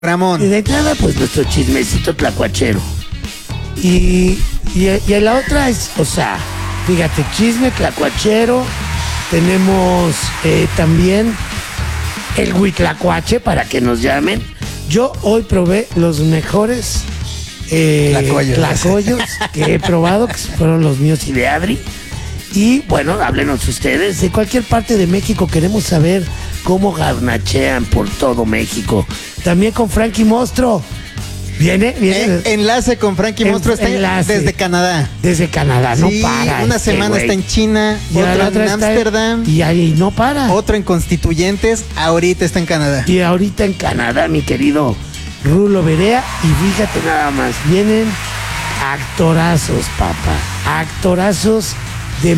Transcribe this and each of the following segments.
Ramón. Y de entrada, pues nuestro chismecito tlacuachero. Y la otra es, o sea, fíjate, chisme tlacuachero. Tenemos también el huitlacuache para que nos llamen. Yo hoy probé los mejores tlacoyos que he probado, que fueron los míos y de Adri. Y bueno, háblenos ustedes. De cualquier parte de México queremos saber cómo garnachean por todo México. También con Frankie Mostro. Viene. Enlace con Frankie Mostro, está desde Canadá. Desde Canadá, sí, no para. Una semana está en China, otra en Ámsterdam. Y ahí no para. Otro en Constituyentes, ahorita está en Canadá. Y ahorita en Canadá, mi querido Rulo Berea. Y fíjate nada más, vienen actorazos, papá. Actorazos de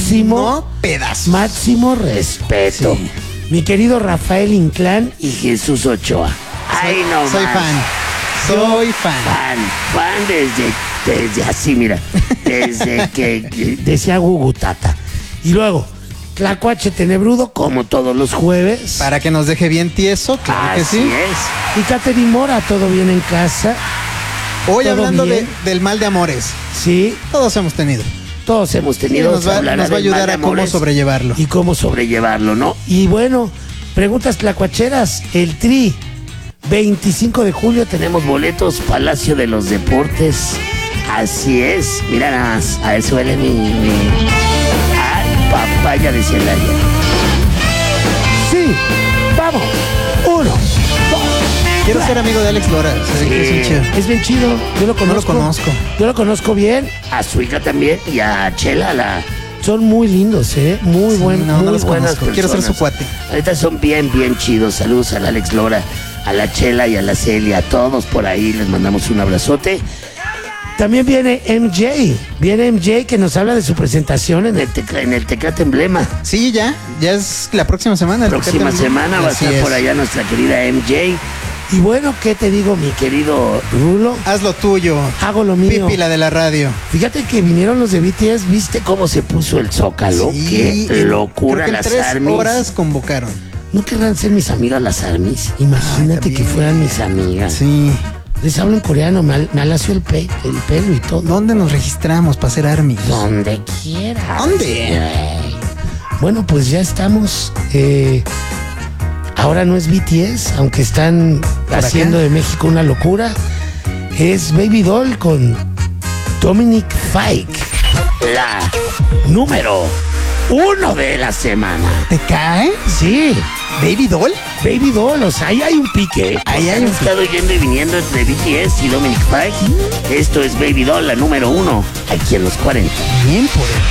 máximo respeto. Sí. Mi querido Rafael Inclán y Jesús Ochoa. Ay, no soy más. Soy fan. Fan desde así, mira. Desde que decía Gugutata. Y luego, Tlacuache Tenebrudo, como todos los jueves. Para que nos deje bien tieso, claro que sí. Así es. Y Catherine Mora, todo bien en casa. Hoy hablando del mal de amores. Sí. Todos hemos tenido. Nos va a ayudar a cómo sobrellevarlo. Y cómo sobrellevarlo, ¿no? Y bueno, preguntas tlacuacheras. El Tri, 25 de julio tenemos boletos, Palacio de los Deportes. Así es. Mira nada más. A eso huele mi... Ay, papaya de Celaya. Sí, vamos. 1, 2. Quiero ser amigo de Alex Lora. Sí, es bien chido. Yo lo conozco. No lo conozco. Yo lo conozco bien. A su hija también. Y a Chela. Son muy lindos, ¿eh? Muy buenas personas. Quiero ser su cuate. Ahorita son bien chidos. Saludos al Alex Lora, a la Chela y a la Celia. A todos por ahí les mandamos un abrazote. También viene MJ. Viene MJ que nos habla de su presentación en el Tecate Emblema. Sí, ya es la próxima semana. Próxima semana va a estar por allá nuestra querida MJ. Y bueno, ¿qué te digo, mi querido Rulo? Haz lo tuyo. Hago lo mío. Pípila de la radio. Fíjate que vinieron los de BTS, ¿viste cómo se puso el Zócalo? Sí, qué locura. Creo que en 3 horas convocaron. ¿No querrán ser mis amigas las ARMYs? Imagínate que fueran mis amigas. Sí. Les hablo en coreano, me alació el pelo y todo. ¿Dónde nos registramos para ser ARMYs? Donde quieras. ¿Dónde? Bueno, pues ya estamos. Ahora no es BTS, aunque están haciendo de México una locura. Es Baby Doll con Dominic Fike, la número 1 de la semana. ¿Te cae? Sí. ¿Baby Doll? Baby Doll, o sea, ahí hay un pique. Ahí hay un estado yendo y viniendo entre BTS y Dominic Fike. Esto es Baby Doll, la número 1, aquí en los 40. Bien por él.